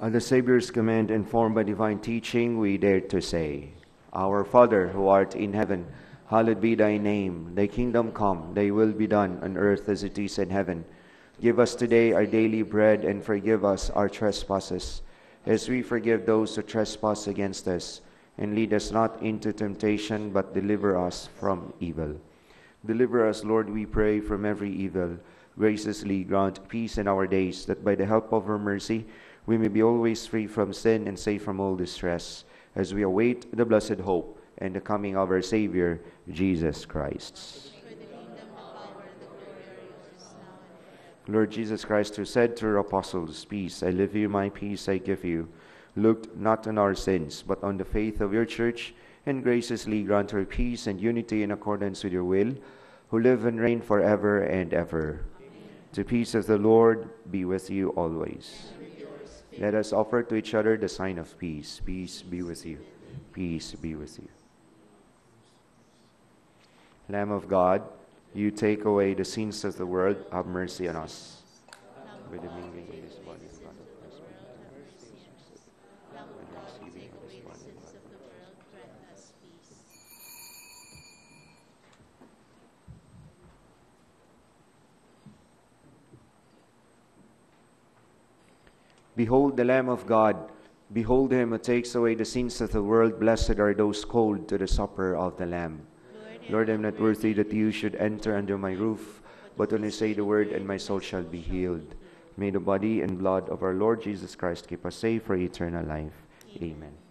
At the Savior's command, informed by divine teaching, we dare to say, Our Father, who art in heaven, hallowed be thy name. Thy kingdom come, thy will be done on earth as it is in heaven. Give us today our daily bread, and forgive us our trespasses, as we forgive those who trespass against us. And lead us not into temptation, but deliver us from evil. Deliver us, Lord, we pray, from every evil. Graciously grant peace in our days, that by the help of our mercy we may be always free from sin and safe from all distress, as we await the blessed hope and the coming of our Savior, Jesus Christ. For the kingdom, the power, and the glory are yours, now and forever. Lord Jesus Christ, who said to your apostles, Peace I leave you, my peace I give you, look not on our sins, but on the faith of your church, and graciously grant her peace and unity in accordance with your will, who live and reign forever and ever. Amen. The peace of the Lord be with you always. Let us offer to each other the sign of peace. Peace be with you. Peace be with you. Lamb of God, you take away the sins of the world, have mercy on us. With the mingling of this body of God, Behold the Lamb of God. Behold him who takes away the sins of the world. Blessed are those called to the supper of the Lamb. Lord, I am not worthy that you should enter under my roof, but only say the word, and my soul shall be healed. May the body and blood of our Lord Jesus Christ keep us safe for eternal life. Amen.